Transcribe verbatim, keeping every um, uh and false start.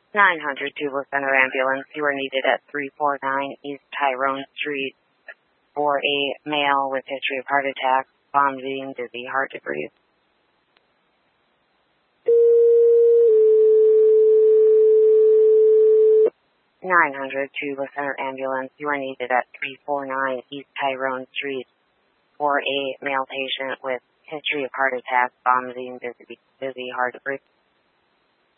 nine hundred Tula Center Ambulance. You are needed at three forty-nine East Tyrone Street for a male with history of heart attack, vomiting, dizzy, hard to breathe. nine hundred Tula Center Ambulance. You are needed at three forty-nine East Tyrone Street for a male patient with history of heart attack, vomiting, dizzy, dizzy, hard to breathe.